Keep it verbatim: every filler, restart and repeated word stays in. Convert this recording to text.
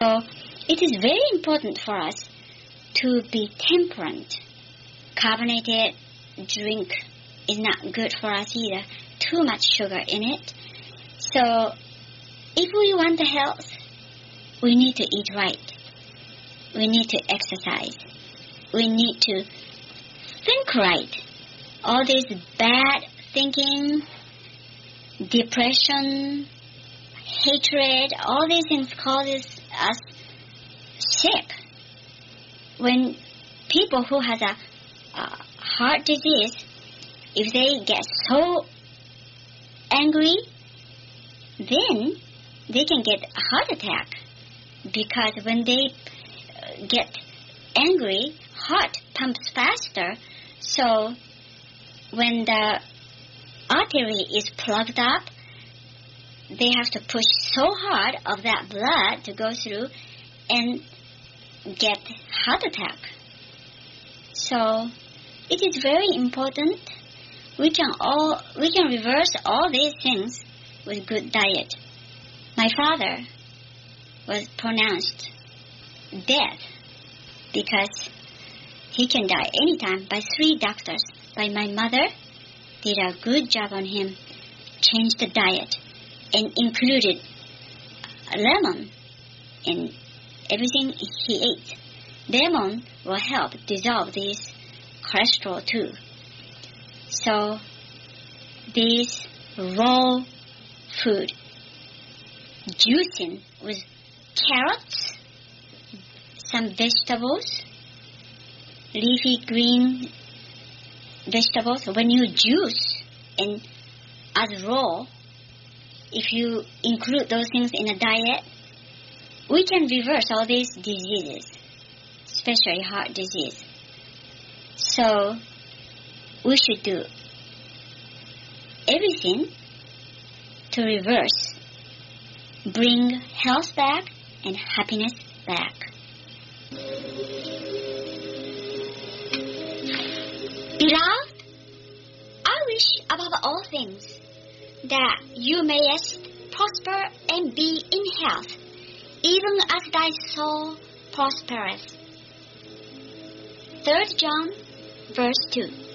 So it is very important for us to be temperate. Carbonated drink is not good for us either. Too much sugar in it. So if we want the health, we need to eat right. We need to exercise. We need to think right. All this bad thinking, depression, hatred, all these things causes us sick. When people who has a, a heart disease, if they get so angry, then they can get a heart attack. Because when they get angry, heart pumps faster. So when the artery is plugged up, they have to push so hard of that blood to go through and get heart attack. So it is very important. We can all we can reverse all these things with good diet. My father was pronounced dead because he can die anytime by three doctors. By my mother, did a good job on him, changed the diet, and included lemon in everything he ate. Lemon will help dissolve this cholesterol too. So this raw food, juicing with carrots, some vegetables, leafy green vegetables. When you juice and as raw, if you include those things in a diet, we can reverse all these diseases, especially heart disease. So we should do everything to reverse, bring health back and happiness back. Beloved, I wish above all things that you mayest prosper and be in health, even as thy soul prospereth. Third John, verse two.